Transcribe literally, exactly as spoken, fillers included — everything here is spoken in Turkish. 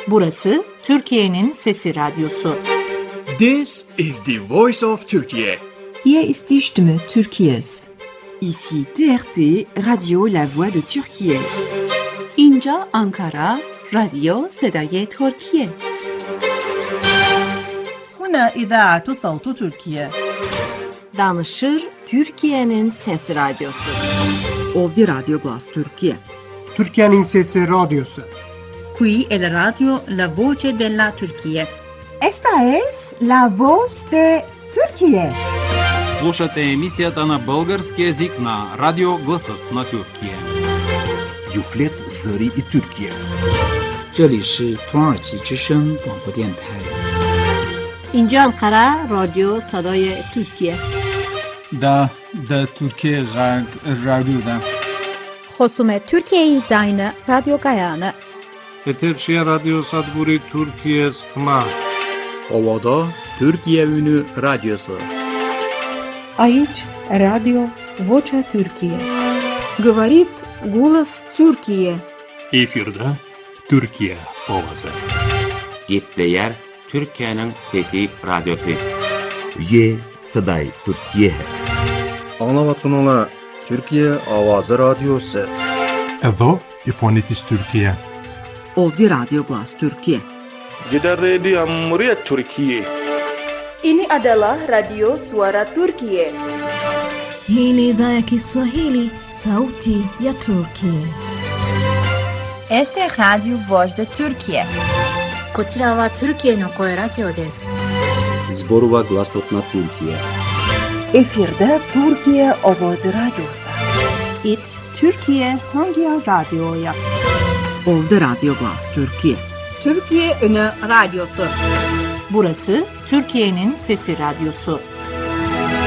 Burası Türkiye'nin Sesi Radyosu. This is the voice of Turkey. Hier ist die Stimme Türkiye's. Ici T R T, Radio La Voix de Türkiye. اینجا آنکارا، رادیو صدای ترکیه. هنا إذاعة صوت تركيا. Danışır Türkiye'nin Sesi Radyosu. Ovdje Radio Glas Türkiye. Türkiye'nin Sesi Radyosu. Qui è la radio La Voce della Turchia. Esta es La Voz de Turquía. Слушате емисията на български език на Радио Гласът на Türkiye. Юфлет Зări и Türkiye. 这里是土耳其之声广播电台。 اینجا انقره رادیو صدای ترکیه. دا دا Türkiye رادیو. خصوم Türkiye زاین رادیو Gayane. Eterşehir Radyo Sadburi Türkiye Skma. Ovada Türkiye Ünü Radyosu. Aici Radio Vocea Türkiye. Говорит голос Türkiye. Efirde Türkiye Ovası. Gepleyer Türkiye'nin Fethi Radyosu. Ye Saday Türkiye. Anlavatın ola Türkiye Avazı Radyosu. Evo İfonitis Türkiye. Ovdje Radio Glas Türkiye. Jeddah Radio Amriyat Türkiye. Ini adalah Radio Suara Turkiye. Hii ni idhaa ya Kiswahili, Sauti ya Turkiye. Este es Radio Voz de Turkiye. こちらはトルキエの声ラジオです。 Zborova Glasot na Türkiye. Efirde Türkiye Ovoz Radyosu. It Türkiye Hangi Radyo'ya? Ovdje Radio Glas Türkiye. Türkiye Ünü Radyosu. Burası Türkiye'nin Sesi Radyosu.